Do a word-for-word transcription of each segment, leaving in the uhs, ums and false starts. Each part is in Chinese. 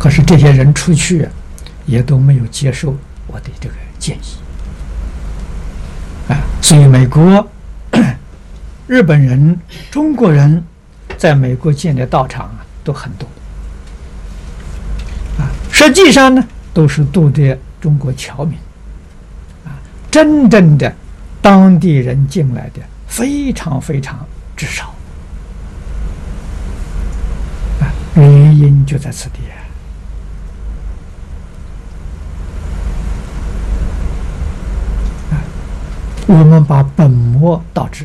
可是这些人出去也都没有接受我的这个建议啊，所以美国、日本人、中国人在美国建的道场啊都很多啊，实际上呢都是度的中国侨民啊，真正的当地人进来的非常非常之少啊，原因就在此地啊。我们把本末倒置，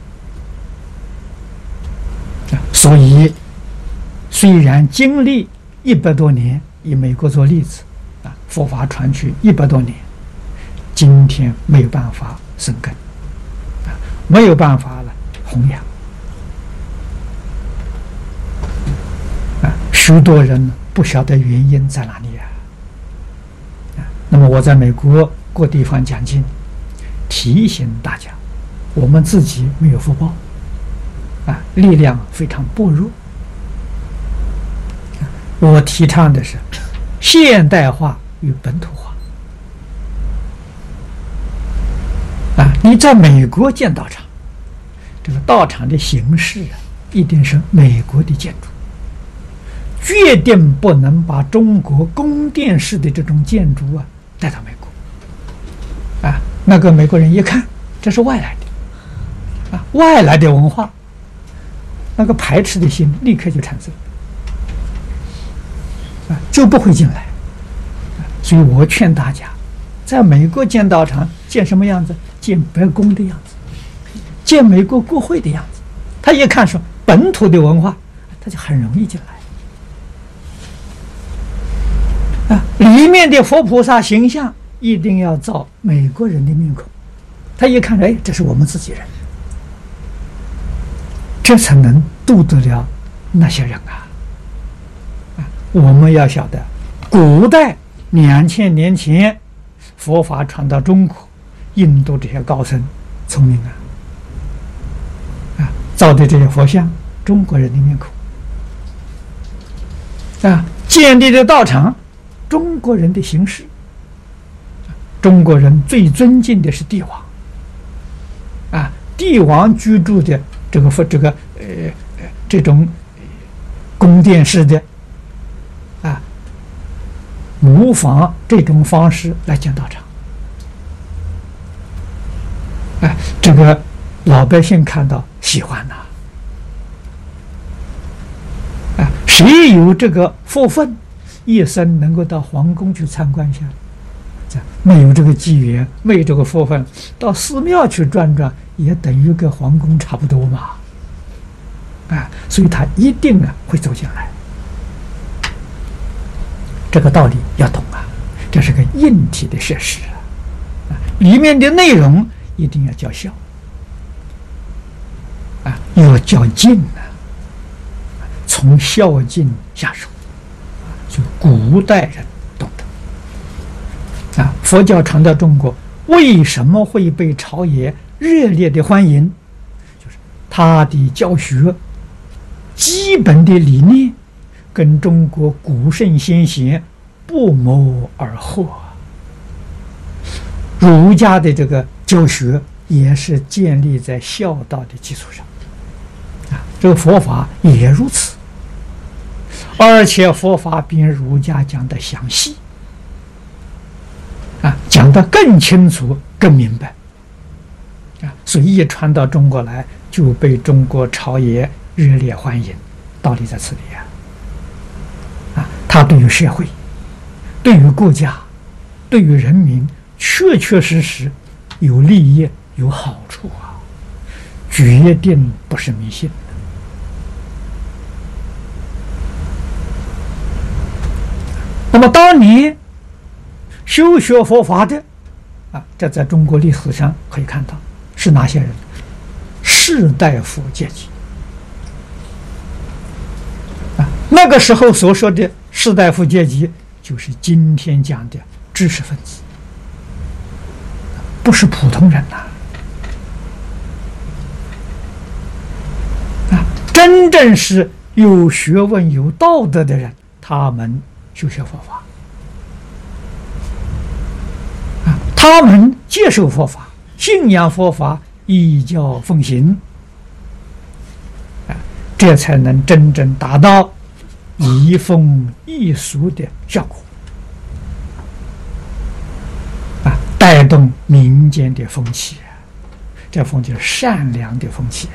所以虽然经历一百多年，以美国做例子啊，佛法传去一百多年，今天没有办法生根啊，没有办法了弘扬啊，许多人不晓得原因在哪里啊。啊，那么我在美国各地方讲经，提醒大家，我们自己没有福报啊，力量非常薄弱。我提倡的是现代化与本土化啊！你在美国建道场，这个道场的形式啊，一定是美国的建筑，决定不能把中国宫殿式的这种建筑啊带到美国啊！那个美国人一看，这是外来的啊，外来的文化，那个排斥的心立刻就产生。就不会进来，所以我劝大家，在美国建道场建什么样子？建白宫的样子，建美国国会的样子。他一看说本土的文化，他就很容易进来。啊，里面的佛菩萨形象一定要造美国人的面孔，他一看，哎，这是我们自己人，这才能度得了那些人啊。我们要晓得，古代两千年前佛法传到中国，印度这些高僧聪明啊，啊，造的这些佛像，中国人的面孔啊，建立的道场，中国人的形式。中国人最尊敬的是帝王啊，帝王居住的这个这个呃这种宫殿式的。啊，模仿这种方式来建道场，哎，这个老百姓看到喜欢呐、啊，啊，谁有这个福分，一生能够到皇宫去参观一下，没有这个机缘，没有这个福分，到寺庙去转转，也等于跟皇宫差不多嘛，啊，所以他一定啊会走进来。这个道理要懂啊，这是个硬体的设施啊，里面的内容一定要叫孝啊，要叫敬啊，从孝敬下手，就古代人懂得啊。佛教传到中国，为什么会被朝野热烈的欢迎？就是他的教学基本的理念。跟中国古圣先贤不谋而合，儒家的这个教学也是建立在孝道的基础上，啊，这个佛法也如此，而且佛法比儒家讲的详细，啊，讲得更清楚、更明白，啊，所以一传到中国来，就被中国朝野热烈欢迎，道理在此里啊。他对于社会、对于国家、对于人民，确确实实有利益、有好处啊，决定不是迷信的。那么，当年修学佛法的啊，这在中国历史上可以看到是哪些人？士大夫阶级啊，那个时候所说的士大夫阶级，就是今天讲的知识分子，不是普通人呐、啊！啊，真正是有学问、有道德的人，他们修学佛法啊，他们接受佛法，信仰佛法，依教奉行啊，这才能真正达到移风易俗的效果啊，带动民间的风气，这风气是善良的风气。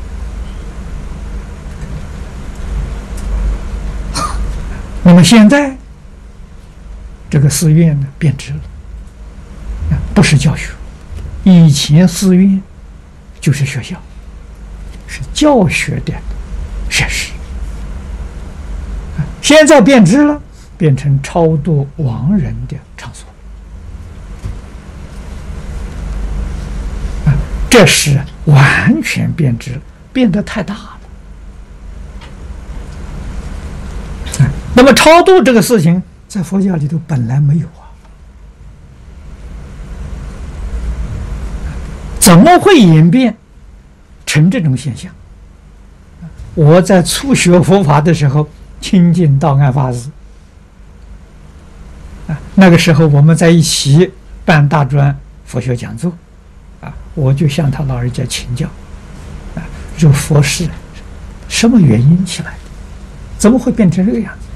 那么现在这个寺院呢变质了，不是教学。以前寺院就是学校，是教学的设施，现在变质了，变成超度亡人的场所。这是完全变质了，变得太大了。那么超度这个事情，在佛教里头本来没有啊，怎么会演变成这种现象？我在初学佛法的时候，亲近道安法师啊，那个时候我们在一起办大专佛学讲座啊，我就向他老人家请教啊，这佛事什么原因起来的？怎么会变成这个样子？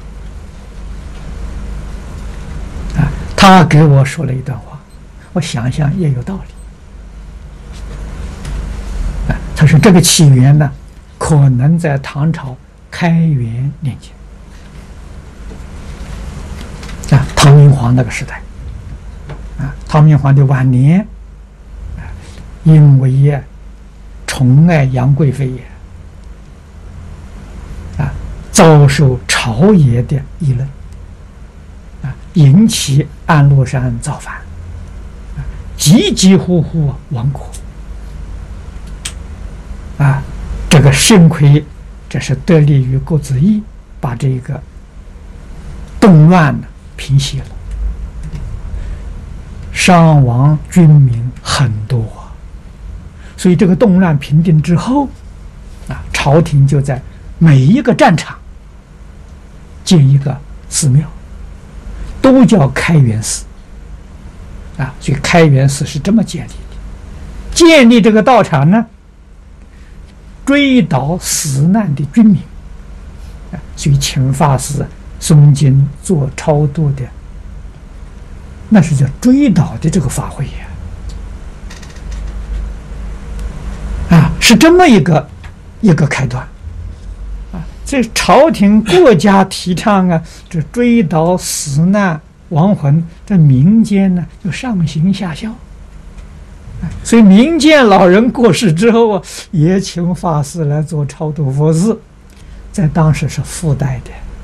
他给我说了一段话，我想想也有道理。啊，他说这个起源呢，可能在唐朝开元年间，啊，唐明皇那个时代，啊，唐明皇的晚年，啊，因为也宠爱杨贵妃也，啊，遭受朝野的议论。引起安禄山造反，急急呼呼亡国。啊，这个幸亏这是得力于郭子仪，把这个动乱呢平息了，伤亡军民很多啊。所以这个动乱平定之后，啊，朝廷就在每一个战场建一个寺庙。都叫开元寺啊，所以开元寺是这么建立的。建立这个道场呢，追悼死难的军民啊，所以请法师诵经做超度的，那是叫追悼的这个法会呀，啊，是这么一个一个开端。这朝廷国家提倡啊，这追悼死难亡魂，在民间呢就上行下效。所以民间老人过世之后啊，也请法师来做超度佛事，在当时是附带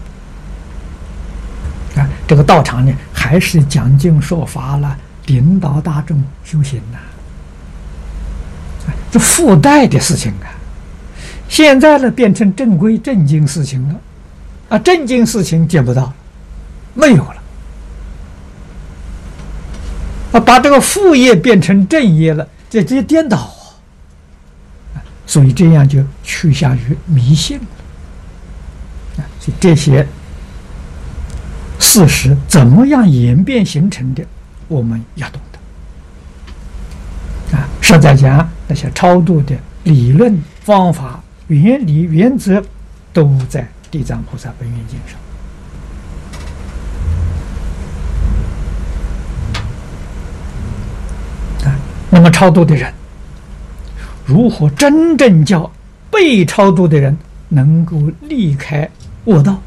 的。啊，这个道场呢，还是讲经说法了，领导大众修行呐，啊，这附带的事情啊。现在呢，变成正规正经事情了，啊，正经事情见不到了，没有了，啊，把这个副业变成正业了，这这颠倒啊，所以这样就趋向于迷信了，啊，所以这些事实怎么样演变形成的，我们要懂得，啊，实在讲那些超度的理论方法。原理原则都在《地藏菩萨本愿经》上。啊，那么超度的人，如何真正叫被超度的人能够离开恶道，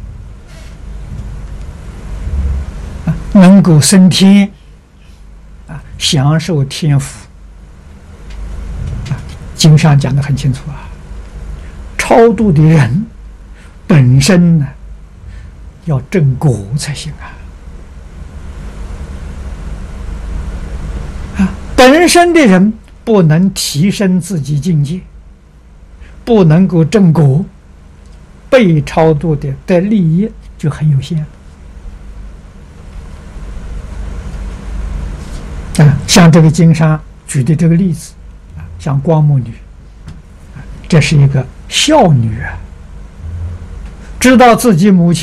啊，能够升天，啊，享受天福，啊，经上讲得很清楚啊。超度的人本身呢，要正果才行啊！啊，本身的人不能提升自己境界，不能够正果，被超度的的利益就很有限了。啊，像这个经上举的这个例子，啊，像光目女，这是一个孝女啊，知道自己母亲